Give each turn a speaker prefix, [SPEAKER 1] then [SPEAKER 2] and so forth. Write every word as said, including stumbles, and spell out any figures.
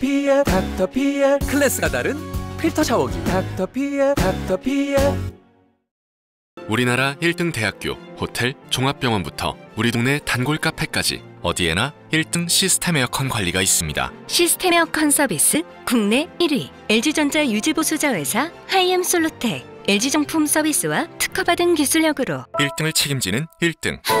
[SPEAKER 1] 닥터피엘 닥터피엘
[SPEAKER 2] 클래스가 다른 필터 샤워기
[SPEAKER 1] 닥터피엘 닥터피엘.
[SPEAKER 3] 우리나라 일 등 대학교, 호텔, 종합병원부터 우리 동네 단골 카페까지 어디에나 일 등 시스템 에어컨 관리가 있습니다.
[SPEAKER 4] 시스템 에어컨 서비스 국내 일 위 엘지전자 유지보수자 회사 하이엠솔루텍. 엘지정품 서비스와 특허받은 기술력으로
[SPEAKER 3] 일 등을 책임지는 일 등